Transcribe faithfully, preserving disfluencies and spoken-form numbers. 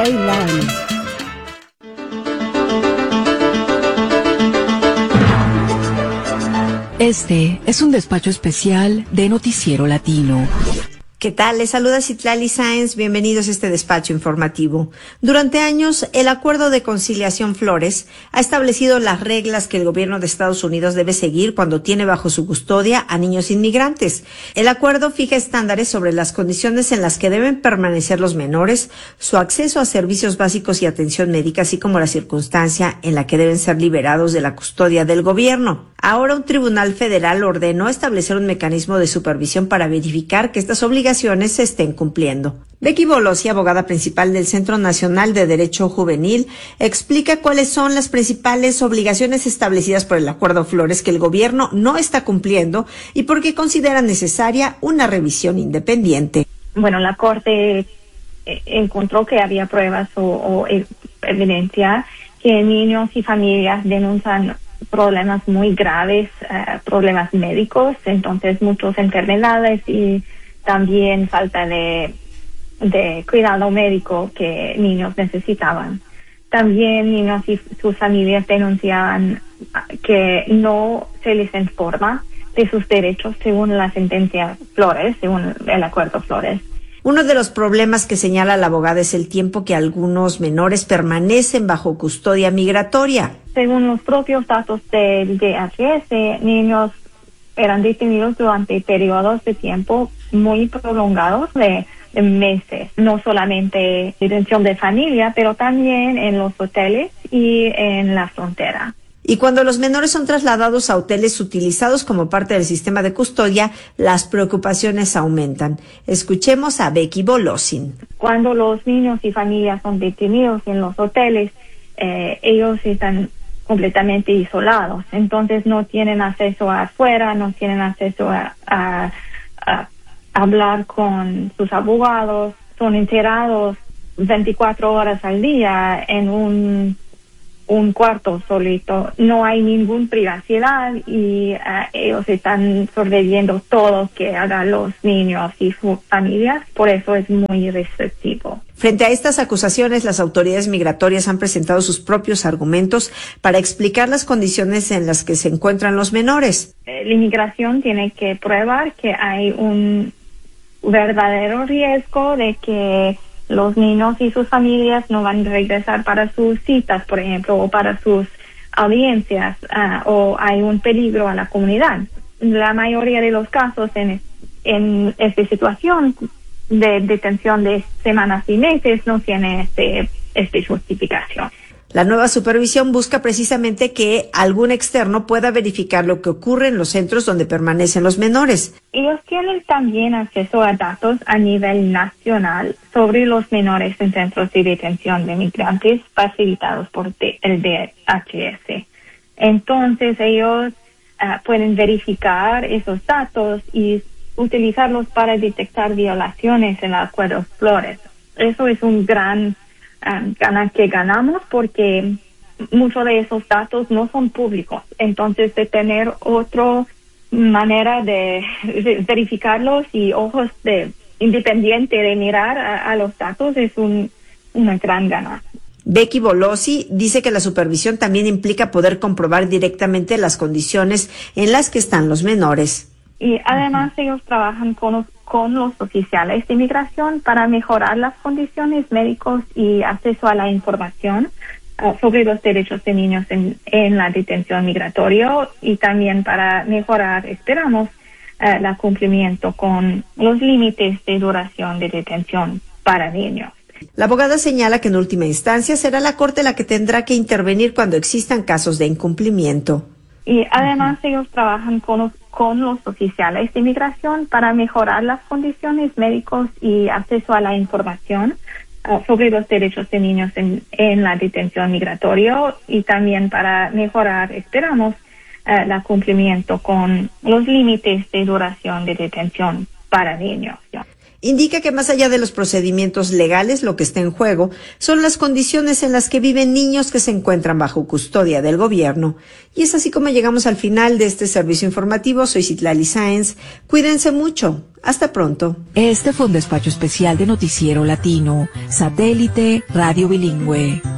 Oylan. Este es un despacho especial de Noticiero Latino. ¿Qué tal? Les saluda Citlali Sáenz. Bienvenidos a este despacho informativo. Durante años, el Acuerdo de Conciliación Flores ha establecido las reglas que el gobierno de Estados Unidos debe seguir cuando tiene bajo su custodia a niños inmigrantes. El acuerdo fija estándares sobre las condiciones en las que deben permanecer los menores, su acceso a servicios básicos y atención médica, así como la circunstancia en la que deben ser liberados de la custodia del gobierno. Ahora un tribunal federal ordenó establecer un mecanismo de supervisión para verificar que estas obligaciones se estén cumpliendo. Becky Bolosi, abogada principal del Centro Nacional de Derecho Juvenil, explica cuáles son las principales obligaciones establecidas por el Acuerdo Flores que el gobierno no está cumpliendo y por qué considera necesaria una revisión independiente. Bueno, la Corte encontró que había pruebas o, o evidencia que niños y familias denuncian problemas muy graves, uh, problemas médicos, entonces muchas enfermedades y también falta de, de cuidado médico que niños necesitaban. También niños y sus familias denunciaban que no se les informa de sus derechos según la sentencia Flores, según el Acuerdo Flores. Uno de los problemas que señala la abogada es el tiempo que algunos menores permanecen bajo custodia migratoria. Según los propios datos del D H S, niños eran detenidos durante periodos de tiempo muy prolongados de, de meses, no solamente detención de familia, pero también en los hoteles y en la frontera. Y cuando los menores son trasladados a hoteles utilizados como parte del sistema de custodia, las preocupaciones aumentan. Escuchemos a Becky Bolosi. Cuando los niños y familias son detenidos en los hoteles, eh, ellos están completamente isolados, entonces no tienen acceso afuera, no tienen acceso a, a, a hablar con sus abogados, son encerrados veinticuatro horas al día en un un cuarto solito, no hay ninguna privacidad y uh, ellos están sobreviviendo todo que hagan los niños y sus familias, por eso es muy restrictivo. Frente a estas acusaciones, las autoridades migratorias han presentado sus propios argumentos para explicar las condiciones en las que se encuentran los menores. La inmigración tiene que probar que hay un verdadero riesgo de que los niños y sus familias no van a regresar para sus citas, por ejemplo, o para sus audiencias, uh, o hay un peligro a la comunidad. La mayoría de los casos en, en esta situación de detención de semanas y meses no tiene este, esta justificación. La nueva supervisión busca precisamente que algún externo pueda verificar lo que ocurre en los centros donde permanecen los menores. Ellos tienen también acceso a datos a nivel nacional sobre los menores en centros de detención de migrantes facilitados por el D H S. Entonces ellos uh, pueden verificar esos datos y utilizarlos para detectar violaciones en el Acuerdo Flores. Eso es un gran Um, gana que ganamos porque muchos de esos datos no son públicos. Entonces, de tener otra manera de, de verificarlos y ojos de independiente de mirar a, a los datos es un, una gran gana. Becky Bolosi dice que la supervisión también implica poder comprobar directamente las condiciones en las que están los menores. Y además ellos trabajan con los, con los oficiales de inmigración para mejorar las condiciones médicas y acceso a la información uh, sobre los derechos de niños en, en la detención migratoria y también para mejorar, esperamos, uh, el cumplimiento con los límites de duración de detención para niños. La abogada señala que en última instancia será la Corte la que tendrá que intervenir cuando existan casos de incumplimiento. Y además ellos trabajan con los, con los oficiales de inmigración para mejorar las condiciones médicas y acceso a la información uh, sobre los derechos de niños en, en la detención migratoria y también para mejorar, esperamos, uh, el cumplimiento con los límites de duración de detención para niños. Indica que más allá de los procedimientos legales, lo que está en juego son las condiciones en las que viven niños que se encuentran bajo custodia del gobierno. Y es así como llegamos al final de este servicio informativo. Soy Citlali Sáenz. Cuídense mucho. Hasta pronto. Este fue un despacho especial de Noticiero Latino, Satélite Radio Bilingüe.